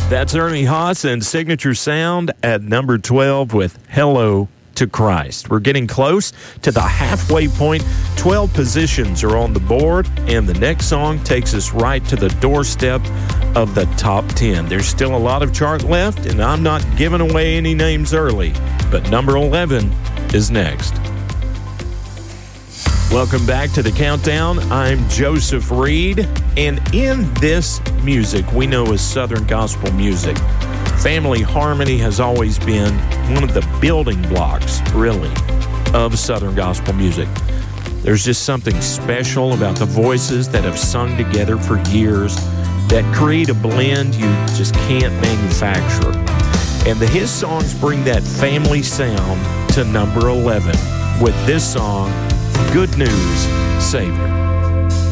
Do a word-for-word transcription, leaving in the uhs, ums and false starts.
That's Ernie Haas and Signature Sound at number twelve with Hello to Christ. We're getting close to the halfway point. twelve positions are on the board, and the next song takes us right to the doorstep of the top ten. There's still a lot of chart left, and I'm not giving away any names early, but number eleven is next. Welcome back to the Countdown. I'm Joseph Reed, and in this music we know as Southern gospel music, family harmony has always been one of the building blocks, really, of Southern gospel music. There's just something special about the voices that have sung together for years that create a blend you just can't manufacture. And the His songs bring that family sound to number eleven with this song, Good News, Savior.